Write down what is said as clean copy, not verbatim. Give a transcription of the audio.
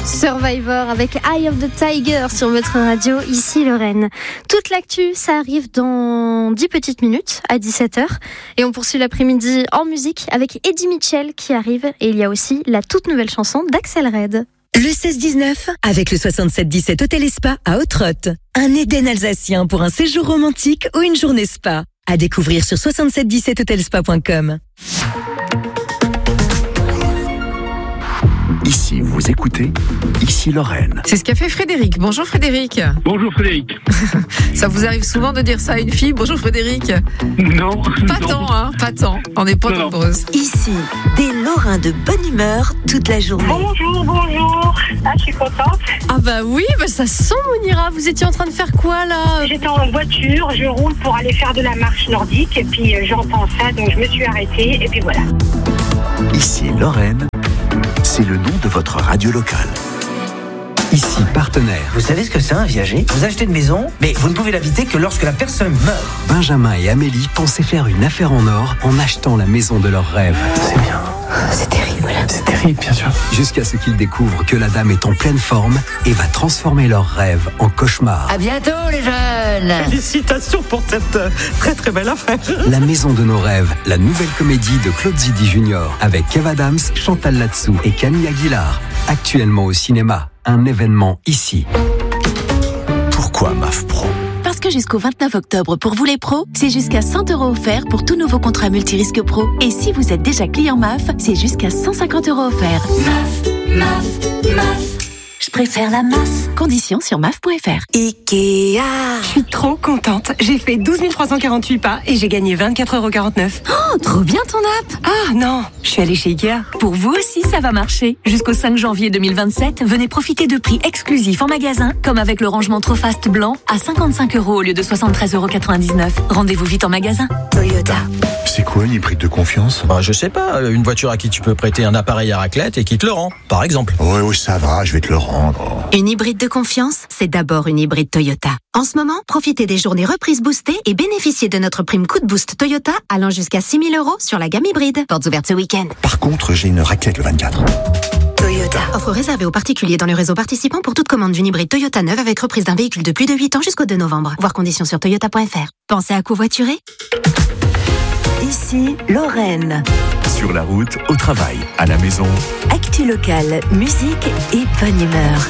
Survivor avec Eye of the Tiger sur votre radio, ici Lorraine. Toute l'actu, ça arrive dans 10 petites minutes à 17h. Et on poursuit l'après-midi en musique avec Eddie Mitchell qui arrive. Et il y a aussi la toute nouvelle chanson d'Axel Red. Le 16-19 avec le 67-17 Hôtel et Spa à Hauts-de-Roth. Un Éden alsacien pour un séjour romantique ou une journée spa. À découvrir sur 6717hotelspa.com. Ici, vous écoutez, ici Lorraine. C'est ce qu'a fait Frédéric. Bonjour Frédéric. Bonjour Frédéric. Ça vous arrive souvent de dire ça à une fille? Bonjour Frédéric. Non. Pas tant, hein, pas tant. On n'est pas nombreuses. Ici, des Lorrains de bonne humeur toute la journée. Bonjour. Ah, je suis contente. Ah bah oui, bah ça sent Mounira. Vous étiez en train de faire quoi là? J'étais en voiture, je roule pour aller faire de la marche nordique et puis j'entends ça, donc je me suis arrêtée et puis voilà. Ici Lorraine, c'est le nom de votre radio locale. Ici partenaire. Vous savez ce que c'est un viager? Vous achetez une maison, mais vous ne pouvez l'habiter que lorsque la personne meurt. Benjamin et Amélie pensaient faire une affaire en or en achetant la maison de leurs rêves. C'est bien. C'est terrible. C'est terrible, bien sûr. Jusqu'à ce qu'ils découvrent que la dame est en pleine forme et va transformer leurs rêves en cauchemar. À bientôt, les jeunes. Félicitations pour cette très très belle affaire. La maison de nos rêves, la nouvelle comédie de Claude Zidi Junior avec Kev Adams, Chantal Latsou et Camille Aguilar. Actuellement au cinéma, un événement ici. Pourquoi MAF Pro ? Parce que jusqu'au 29 octobre, pour vous les pros, c'est jusqu'à 100 € offerts pour tout nouveau contrat multirisque pro. Et si vous êtes déjà client MAF, c'est jusqu'à 150 € offerts. MAF. Je préfère la MAF. Conditions sur MAF.fr. Ikea. Je suis trop contente. J'ai fait 12 348 pas et j'ai gagné 24,49 €. Oh, trop bien ton app. Ah non, je suis allée chez Ikea. Pour vous aussi, ça va marcher. Jusqu'au 5 janvier 2027, venez profiter de prix exclusifs en magasin, comme avec le rangement Trop Fast blanc à 55 € au lieu de 73,99 €. Rendez-vous vite en magasin. Toyota. C'est quoi une hybride de confiance? Je sais pas, une voiture à qui tu peux prêter un appareil à raclette et qui te le rend, par exemple. Ouais, ça va, je vais te le rendre. Une hybride de confiance, c'est d'abord une hybride Toyota. En ce moment, profitez des journées reprises boostées et bénéficiez de notre prime coup de boost Toyota allant jusqu'à 6 000 € sur la gamme hybride. Portes ouvertes ce week-end. Par contre, j'ai une raclette le 24. Toyota. Offre réservée aux particuliers dans le réseau participant pour toute commande d'une hybride Toyota neuve avec reprise d'un véhicule de plus de 8 ans jusqu'au 2 novembre. Voir conditions sur toyota.fr. Pensez à covoiturer? Ici Lorraine. Sur la route, au travail, à la maison. Actu locale, musique et bonne humeur.